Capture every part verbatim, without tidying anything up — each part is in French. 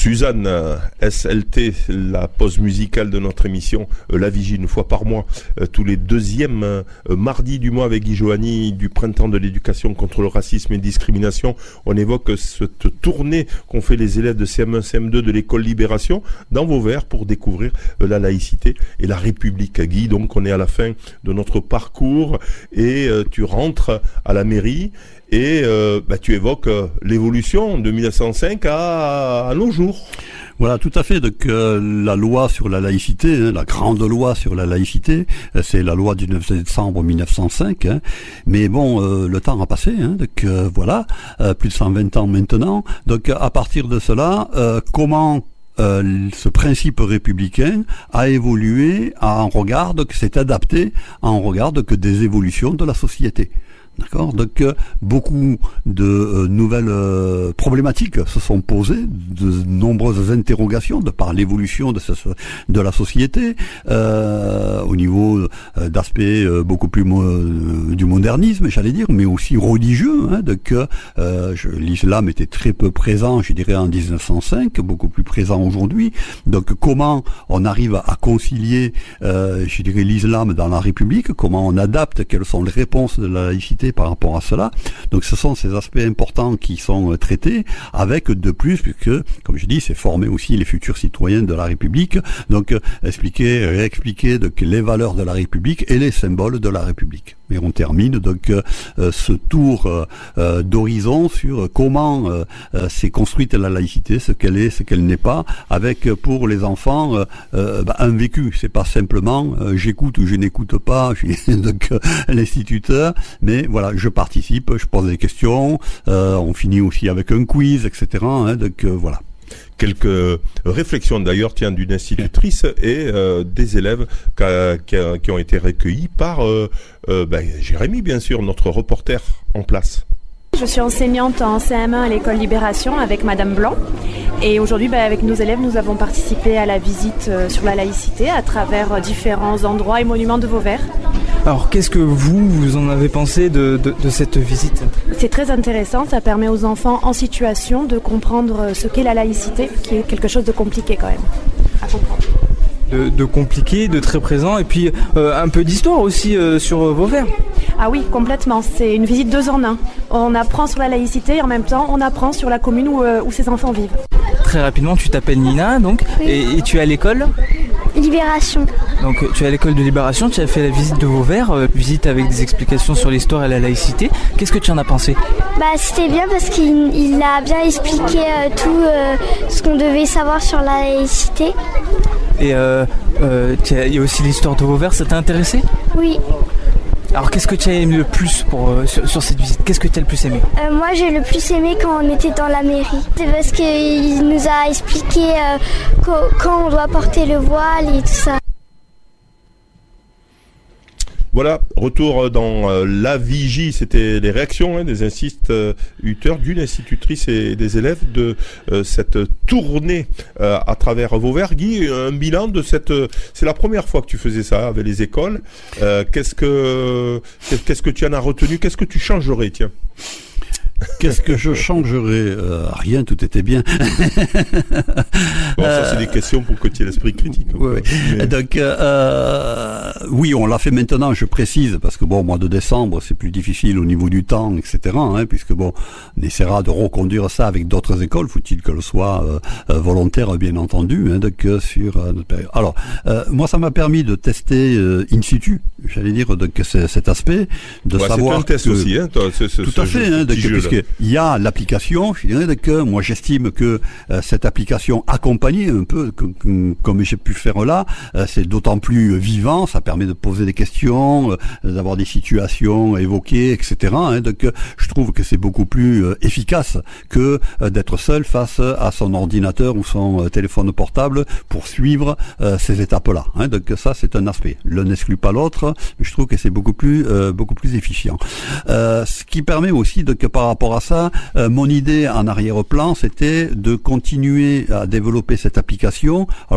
Suzanne, S L T, la pause musicale de notre émission, euh, La Vigie, une fois par mois, euh, tous les deuxièmes euh, mardis du mois avec Guy Johanny, du printemps de l'éducation contre le racisme et la discrimination. On évoque cette tournée qu'ont fait les élèves de C M un, C M deux de l'école Libération dans Vauvert pour découvrir euh, la laïcité et la République. Guy, donc on est à la fin de notre parcours et euh, tu rentres à la mairie. Et euh, bah, tu évoques euh, l'évolution de mille neuf cent cinq à, à nos jours. Voilà, tout à fait. Donc euh, la loi sur la laïcité, hein, la grande loi sur la laïcité, euh, c'est la loi du neuf décembre mille neuf cent cinq. Hein. Mais bon, euh, le temps a passé. Hein, donc euh, voilà, euh, plus de cent vingt ans maintenant. Donc à partir de cela, euh, comment Euh, ce principe républicain a évolué en regard que c'est adapté en regard que des évolutions de la société. D'accord. Donc euh, beaucoup de euh, nouvelles euh, problématiques se sont posées, de nombreuses interrogations de par l'évolution de, ce, de la société euh, au niveau euh, d'aspects euh, beaucoup plus mo- euh, du modernisme, j'allais dire, mais aussi religieux. Hein, donc euh, je, l'islam était très peu présent, je dirais, en dix-neuf cent cinq, beaucoup plus présent aujourd'hui. Donc comment on arrive à concilier, euh, je dirais, l'islam dans la République, comment on adapte, quelles sont les réponses de la laïcité par rapport à cela. Donc ce sont ces aspects importants qui sont traités, avec de plus, puisque, comme je dis, c'est former aussi les futurs citoyens de la République, donc expliquer, réexpliquer donc, les valeurs de la République et les symboles de la République. Et on termine donc euh, ce tour euh, d'horizon sur comment euh, s'est construite la laïcité, ce qu'elle est, ce qu'elle n'est pas, avec pour les enfants euh, euh, bah, un vécu. C'est pas simplement euh, j'écoute ou je n'écoute pas, je suis donc euh, l'instituteur, mais voilà, je participe, je pose des questions, euh, on finit aussi avec un quiz, et cetera. Hein, donc euh, voilà. Quelques réflexions d'ailleurs tiens d'une institutrice et euh, des élèves qui, qui, qui ont été recueillis par euh, euh, ben, Jérémy, bien sûr, notre reporter en place. Je suis enseignante en C M un à l'école Libération avec Madame Blanc et aujourd'hui bah, avec nos élèves nous avons participé à la visite euh, sur la laïcité à travers euh, différents endroits et monuments de Vauvert. Alors qu'est-ce que vous, vous en avez pensé de, de, de cette visite ? C'est très intéressant, ça permet aux enfants en situation de comprendre ce qu'est la laïcité, qui est quelque chose de compliqué quand même à comprendre. De, de compliqué, de très présent, et puis euh, un peu d'histoire aussi euh, sur euh, Vauvert. Ah oui, complètement. C'est une visite deux en un. On apprend sur la laïcité et en même temps, on apprend sur la commune où, euh, où ces enfants vivent. Très rapidement, tu t'appelles Nina, donc, oui. et, et tu es à l'école Libération. Donc tu es à l'école de Libération, tu as fait la visite de Vauvert, euh, visite avec des explications sur l'histoire et la laïcité. Qu'est-ce que tu en as pensé ? Bah c'était bien parce qu'il il a bien expliqué euh, tout euh, ce qu'on devait savoir sur la laïcité. Et euh, euh, il y a aussi l'histoire de Vauvert, ça t'a intéressé ? Oui. Alors qu'est-ce que tu as aimé le plus pour, euh, sur, sur cette visite ? Qu'est-ce que tu as le plus aimé ? euh, Moi j'ai le plus aimé quand on était dans la mairie. C'est parce qu'il nous a expliqué euh, qu- quand on doit porter le voile et tout ça. Voilà, retour dans euh, La Vigie, c'était les réactions hein, des instituteurs, d'une institutrice et des élèves de euh, cette tournée euh, à travers Vauvert. Guy, un bilan de cette... Euh, c'est la première fois que tu faisais ça avec les écoles. Euh, qu'est-ce que qu'est-ce que tu en as retenu ? Qu'est-ce que tu changerais, tiens ? Qu'est-ce que je changerais ? euh, Rien, tout était bien. Bon, ça c'est des questions pour que tu aies l'esprit critique. Oui, mais... Donc, euh, oui, on l'a fait maintenant, je précise, parce que bon, au mois de décembre, c'est plus difficile au niveau du temps, et cetera. Hein, puisque bon, on essaiera de reconduire ça avec d'autres écoles, faut-il que le soit euh, volontaire, bien entendu, hein, donc euh, sur euh, notre période. Alors, euh, moi, ça m'a permis de tester euh, in situ, j'allais dire, donc c'est, cet aspect, de ouais, savoir. C'est un test que, aussi, hein, toi, c'est, c'est, tout à fait, hein, donc, puisque il y a l'application, je dirais que moi j'estime que euh, cette application accompagnée un peu que, que, comme j'ai pu faire là, euh, c'est d'autant plus vivant, ça permet de poser des questions, euh, d'avoir des situations évoquées, et cetera. Hein, donc euh, je trouve que c'est beaucoup plus euh, efficace que euh, d'être seul face à son ordinateur ou son euh, téléphone portable pour suivre euh, ces étapes-là. Hein, donc ça c'est un aspect. L'un n'exclut pas l'autre, mais je trouve que c'est beaucoup plus euh, beaucoup plus efficient. Euh, ce qui permet aussi de que par rapport à ça, euh, mon idée en arrière-plan, c'était de continuer à développer cette application. Alors,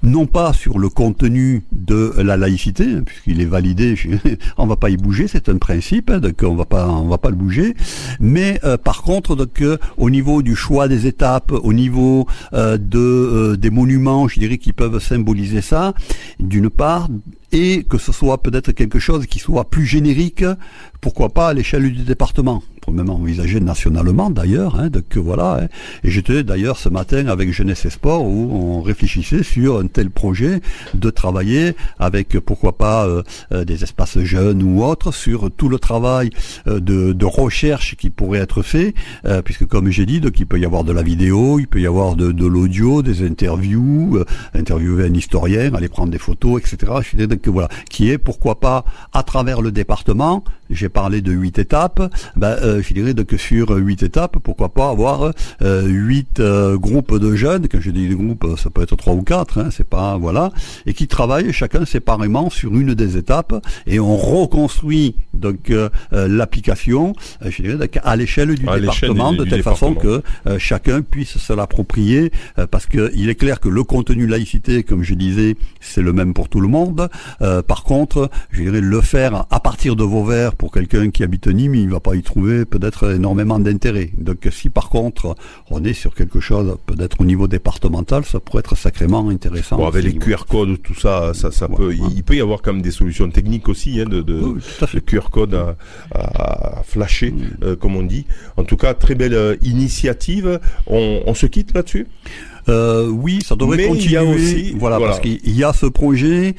non pas sur le contenu de la laïcité, puisqu'il est validé, on va pas y bouger, c'est un principe, hein, donc on va pas, on va pas le bouger, mais euh, par contre, donc euh, au niveau du choix des étapes, au niveau euh, de euh, des monuments, je dirais, qui peuvent symboliser ça, d'une part, et que ce soit peut-être quelque chose qui soit plus générique, pourquoi pas à l'échelle du département. On peut même envisager nationalement d'ailleurs, hein, donc voilà. Hein. Et j'étais d'ailleurs ce matin avec Jeunesse et Sport où on réfléchissait sur un tel projet de travailler avec pourquoi pas euh, euh, des espaces jeunes ou autres sur tout le travail euh, de, de recherche qui pourrait être fait, euh, puisque comme j'ai dit, donc il peut y avoir de la vidéo, il peut y avoir de, de l'audio, des interviews, euh, interviewer un historien, aller prendre des photos, et cetera. Je dirais donc voilà, qui est pourquoi pas à travers le département. J'ai parlé de huit étapes. Ben, euh, je dirais que sur huit étapes, pourquoi pas avoir euh, huit euh, groupes de jeunes. Quand je dis des groupes, ça peut être trois ou quatre. Hein, c'est pas voilà, et qui travaillent chacun séparément sur une des étapes, et on reconstruit donc euh, l'application. Euh, je dirais donc, à l'échelle du à département, du, de telle façon que euh, chacun puisse se l'approprier, euh, parce que il est clair que le contenu laïcité, comme je disais, c'est le même pour tout le monde. Euh, par contre, je dirais le faire à partir de Vauvert. Pour quelqu'un qui habite Nîmes, il ne va pas y trouver peut-être énormément d'intérêt. Donc si par contre on est sur quelque chose peut-être au niveau départemental, ça pourrait être sacrément intéressant. Bon, avec les Q R codes, tout ça, ça, ça ouais, peut. Ouais. Il peut y avoir quand même des solutions techniques aussi, hein, de, de, oui, de Q R code à, à, à flasher, oui. euh, comme on dit. En tout cas, très belle euh, initiative. On, on se quitte là-dessus. Euh, oui, ça devrait Mais continuer. Il y a aussi, voilà, voilà, parce qu'il y a ce projet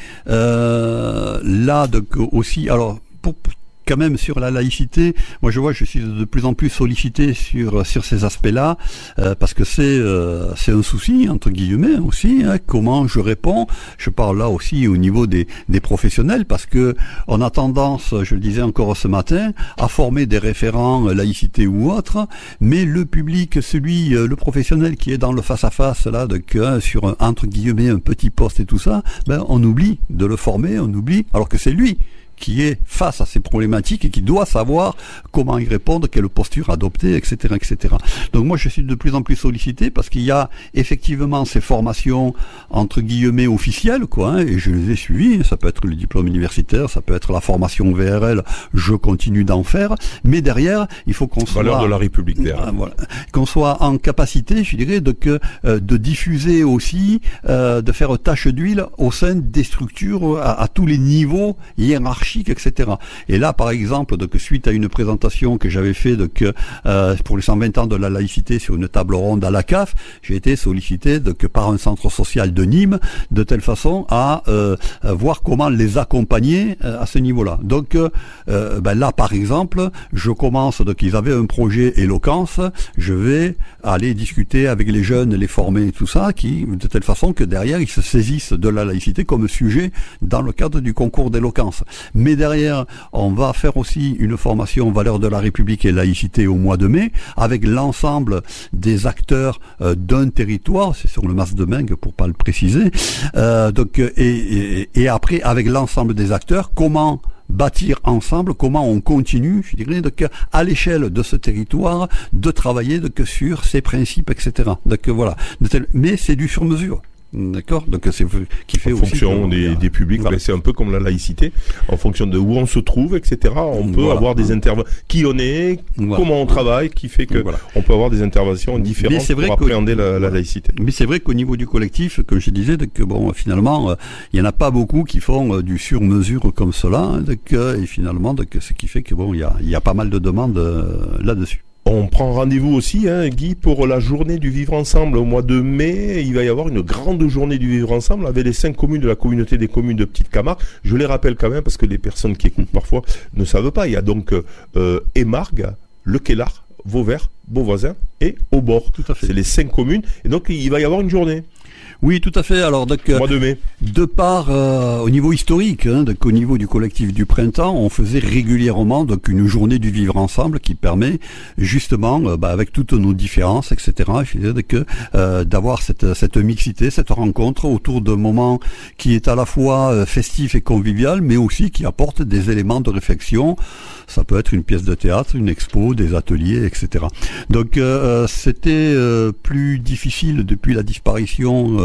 euh, là, donc aussi. Alors pour quand même sur la laïcité, moi je vois je suis de plus en plus sollicité sur sur ces aspects-là, euh, parce que c'est euh, c'est un souci entre guillemets aussi, hein, comment je réponds. Je parle là aussi au niveau des des professionnels, parce que on a tendance, je le disais encore ce matin, à former des référents laïcité ou autre, mais le public, celui le professionnel qui est dans le face à face là, de que sur un, entre guillemets un petit poste et tout ça, ben on oublie de le former, on oublie, alors que c'est lui qui est face à ces problématiques et qui doit savoir comment y répondre, quelle posture adopter, et cetera, et cetera. Donc moi, je suis de plus en plus sollicité parce qu'il y a effectivement ces formations entre guillemets officielles, quoi, hein, et je les ai suivies. Ça peut être le diplôme universitaire, ça peut être la formation V R L. Je continue d'en faire, mais derrière, il faut qu'on soit valeur de la République V R L. Euh, voilà, qu'on soit en capacité, je dirais, de que euh, de diffuser aussi, euh, de faire tâche d'huile au sein des structures à, à tous les niveaux hiérarchiques, et cetera. Et là, par exemple, donc suite à une présentation que j'avais fait donc euh, pour les cent vingt ans de la laïcité sur une table ronde à la C A F, j'ai été sollicité donc par un centre social de Nîmes, de telle façon à euh, voir comment les accompagner euh, à ce niveau-là. Donc euh, ben là, par exemple, je commence, donc ils avaient un projet éloquence, je vais aller discuter avec les jeunes, les former et tout ça, qui de telle façon que derrière ils se saisissent de la laïcité comme sujet dans le cadre du concours d'éloquence. Mais derrière, on va faire aussi une formation valeurs de la République et laïcité au mois de mai, avec l'ensemble des acteurs euh, d'un territoire, c'est sur le Mas de Mengue pour pas le préciser, euh, donc, et, et, et après, avec l'ensemble des acteurs, comment bâtir ensemble, comment on continue, je dirais, donc, à l'échelle de ce territoire, de travailler donc, sur ces principes, et cetera. Donc voilà. Mais c'est du sur-mesure. D'accord, donc c'est qui fait en aussi fonction des, des publics, voilà. C'est un peu comme la laïcité, en fonction de où on se trouve, et cetera. On peut voilà. avoir des interventions, qui on est, voilà. comment on travaille, qui fait que voilà. on peut avoir des interventions différentes pour appréhender la, la laïcité. Mais c'est vrai qu'au niveau du collectif, comme je disais, que bon, finalement, euh, il y en a pas beaucoup qui font euh, du sur-mesure comme cela, hein, donc, euh, et finalement, donc, ce qui fait que bon, il y a, il y a pas mal de demandes euh, là-dessus. On prend rendez-vous aussi, hein, Guy, pour la journée du vivre ensemble au mois de mai. Il va y avoir une grande journée du vivre ensemble avec les cinq communes de la communauté des communes de Petite Camargue. Je les rappelle quand même parce que les personnes qui écoutent parfois ne savent pas. Il y a donc euh, Émargues, Le Quélard, Vauvert, Beauvoisin et Aubord. Tout à fait. C'est les cinq communes. Et donc il va y avoir une journée. Oui, tout à fait. Alors, donc, mois de mai. De part euh, au niveau historique, hein, donc au niveau du collectif du printemps, on faisait régulièrement donc une journée du vivre ensemble qui permet justement, euh, bah, avec toutes nos différences, et cetera, donc, euh, d'avoir cette cette mixité, cette rencontre autour d'un moment qui est à la fois euh, festif et convivial, mais aussi qui apporte des éléments de réflexion. Ça peut être une pièce de théâtre, une expo, des ateliers, et cetera. Donc, euh, c'était euh, plus difficile depuis la disparition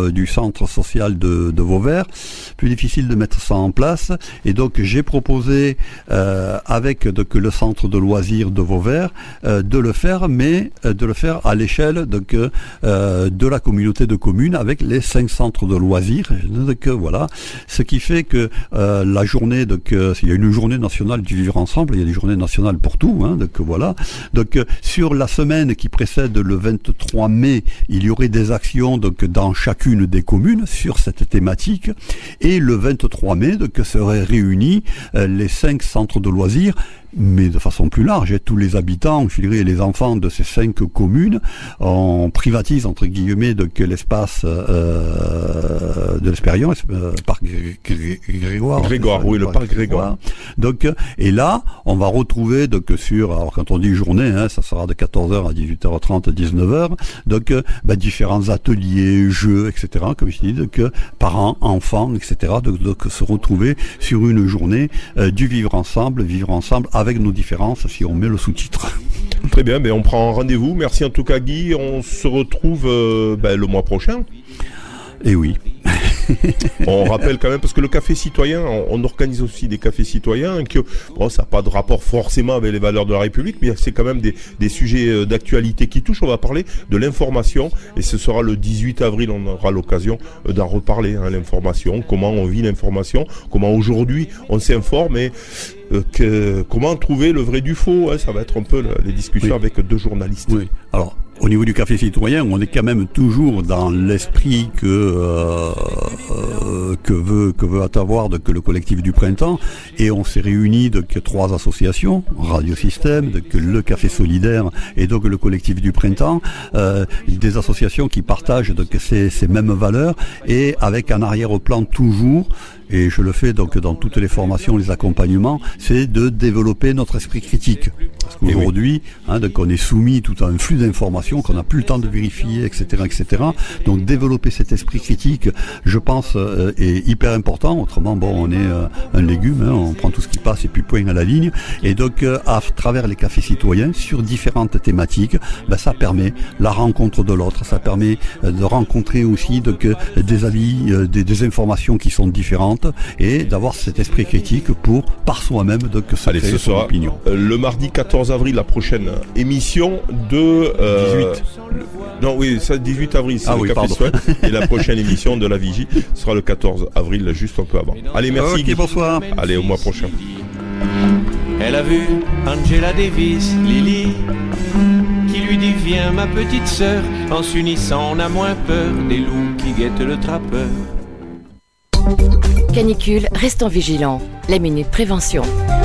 euh, du centre social de, de Vauvert. Plus difficile de mettre ça en place. Et donc j'ai proposé euh, avec donc, le centre de loisirs de Vauvert euh, de le faire, mais euh, de le faire à l'échelle donc, euh, de la communauté de communes avec les cinq centres de loisirs. Donc voilà, ce qui fait que euh, la journée, donc euh, il y a une journée nationale du vivre ensemble, il y a des journées nationales pour tout. Hein, donc voilà. Donc euh, sur la semaine qui précède le vingt-trois mai, il y aurait des actions donc dans chacune des communes sur cette thématique. Et le vingt-trois mai, donc seraient réunis euh, les cinq centres de loisirs, mais de façon plus large, hein, tous les habitants, je dirais les enfants de ces cinq communes. On privatise entre guillemets donc l'espace euh, de l'expérience, euh, parc Grégoire. Grégoire, oui, le parc Grégoire. Donc, et là, on va retrouver donc sur, alors quand on dit journée, hein, ça sera de quatorze heures à dix-huit heures trente, dix-neuf heures, donc bah, différents ateliers, jeux, et cetera. Comme je dis, donc parents, enfants, et cetera. Donc, donc se retrouver sur une journée euh, du vivre ensemble, vivre ensemble avec nos différences, si on met le sous-titre. Très bien, ben on prend rendez-vous. Merci en tout cas Guy, on se retrouve euh, ben, le mois prochain. Et oui. On rappelle quand même, parce que le café citoyen, on, on organise aussi des cafés citoyens, que bon, ça n'a pas de rapport forcément avec les valeurs de la République, mais c'est quand même des, des sujets d'actualité qui touchent. On va parler de l'information, et ce sera le dix-huit avril, on aura l'occasion d'en reparler, hein, l'information, comment on vit l'information, comment aujourd'hui on s'informe, et euh, que, comment trouver le vrai du faux, hein, ça va être un peu les discussions oui. avec deux journalistes. Oui, alors... Au niveau du café citoyen, on est quand même toujours dans l'esprit que euh, euh, que veut que veut avoir de, que le collectif du printemps, et on s'est réunis de que trois associations, Radio Système, de que le Café Solidaire et donc le collectif du printemps, euh, des associations qui partagent donc ces, ces mêmes valeurs, et avec un arrière-plan toujours. Et je le fais donc dans toutes les formations, les accompagnements, c'est de développer notre esprit critique. Parce qu'aujourd'hui, hein, donc on est soumis tout à un flux d'informations qu'on n'a plus le temps de vérifier, et cetera, et cetera. Donc développer cet esprit critique, je pense, euh, est hyper important. Autrement, bon, on est euh, un légume, hein, on prend tout ce qui passe et puis point à la ligne. Et donc, euh, à travers les cafés citoyens, sur différentes thématiques, ben, ça permet la rencontre de l'autre, ça permet euh, de rencontrer aussi donc, euh, des avis, euh, des, des informations qui sont différentes, et d'avoir cet esprit critique pour, par soi-même, donc se Allez, créer ce son sera opinion. Euh, le mardi quatorze avril, la prochaine émission de... Euh, dix-huit. Le, non, oui, ça dix-huit avril, c'est ah le oui, Café Citoyen. Et la prochaine émission de la Vigie sera le quatorze avril, juste un peu avant. Allez, merci. Ok, bonsoir. Allez, au mois prochain. Elle a vu Angela Davis, Lily, qui lui dit viens ma petite sœur. En s'unissant on a moins peur des loups qui guettent le trappeur. Canicule, restons vigilants. La Minute Prévention.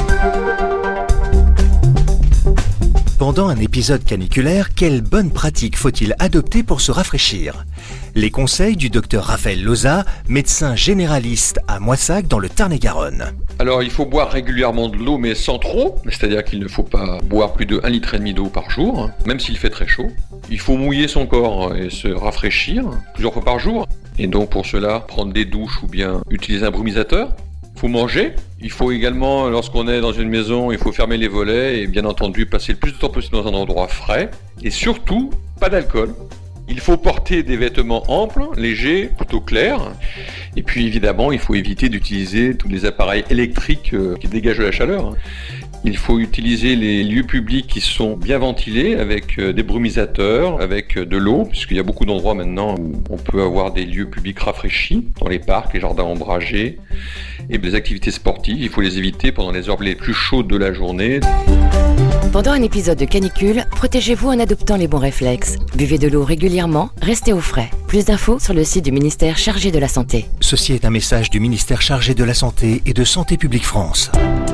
Pendant un épisode caniculaire, quelles bonnes pratiques faut-il adopter pour se rafraîchir ? Les conseils du docteur Raphaël Loza, médecin généraliste à Moissac dans le Tarn-et-Garonne. Alors il faut boire régulièrement de l'eau, mais sans trop, c'est-à-dire qu'il ne faut pas boire plus de un litre et demi d'eau par jour, même s'il fait très chaud. Il faut mouiller son corps et se rafraîchir plusieurs fois par jour, et donc pour cela prendre des douches ou bien utiliser un brumisateur. Il faut manger. Il faut également, lorsqu'on est dans une maison, il faut fermer les volets et bien entendu passer le plus de temps possible dans un endroit frais. Et surtout, pas d'alcool. Il faut porter des vêtements amples, légers, plutôt clairs. Et puis évidemment, il faut éviter d'utiliser tous les appareils électriques qui dégagent de la chaleur. Il faut utiliser les lieux publics qui sont bien ventilés avec des brumisateurs, avec de l'eau, puisqu'il y a beaucoup d'endroits maintenant où on peut avoir des lieux publics rafraîchis, dans les parcs, les jardins ombragés, et les activités sportives. Il faut les éviter pendant les heures les plus chaudes de la journée. Pendant un épisode de canicule, protégez-vous en adoptant les bons réflexes. Buvez de l'eau régulièrement, restez au frais. Plus d'infos sur le site du ministère chargé de la Santé. Ceci est un message du ministère chargé de la Santé et de Santé publique France.